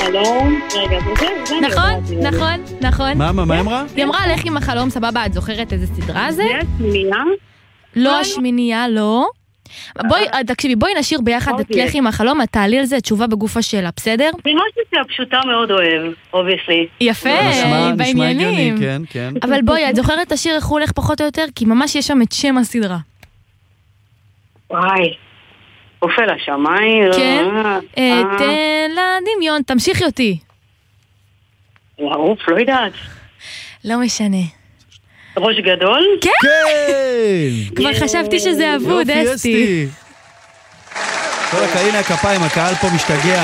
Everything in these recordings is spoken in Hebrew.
החלום. רגע, זה אני נכון, יודעת. נכון. מה היא אמרה? היא אמרה, לך עם החלום, סבבה, את זוכרת איזה סדרה זה? זה השמינייה? לא השמינייה, לא. תקשיבי, בואי נשאיר ביחד את לך עם החלום, את תעלי על זה תשובה בגוף השאלה, בסדר? זה משהו שהפשוטה מאוד אוהב, obviously. יפה, נשמע הגיוני, בעניינים. כן, כן. אבל בואי, את זוכרת את השיר איך הוא הולך פחות או יותר? כי ממש יש שם את שם הסדרה. וואי, אופל השמיים. כן? תן לדמיון, תמשיכי אותי. לעוף, לא יודעת. לא משנה. ראש גדול? כן! כן! כבר חשבתי שזה אבוד, יופי, אסתי. כל הנה הכפיים, הקהל פה משתגע.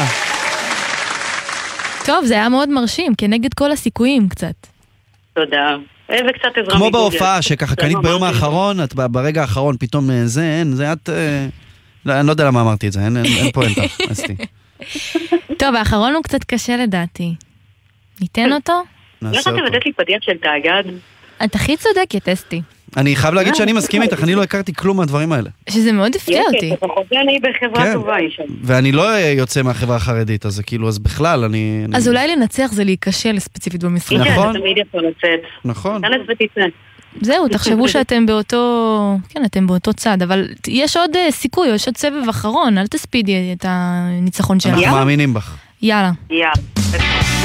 טוב, זה היה מאוד מרשים, כנגד כל הסיכויים קצת. תודה. וקצת עזרה כמו מגוגל. בהופעה, שככה קנית ביום האחרון, את ברגע האחרון פתאום זה את... אני לא יודע למה אמרתי את זה, אין פה אין לך, אסתי. טוב, האחרון הוא קצת קשה לדעתי. ניתן אותו? נעשה איך אתם אותו. לתת לי פתיח של תאגד? את הכי צודקת, אסתי. אני חייב להגיד שאני מסכים איתך, אני לא הכרתי כלום מהדברים האלה. שזה מאוד הפתיע אותי. לפחות אני בחברה כן. טובה אישה. ואני לא יוצא מהחברה החרדית, אז זה כאילו, אז בכלל, אני... אז אולי לנצח זה להיכשל ספציפית במשחק. נכון. כן, תמיד יכול לצאת. נכון. תנס ותצא. זהו, תחשבו שאתם באותו... כן, אתם באותו צד, אבל יש עוד סיכוי, יש עוד סבב אחרון, אל תספידי את הניצחון שלך. אנחנו מאמינים בך. יאללה. יאללה.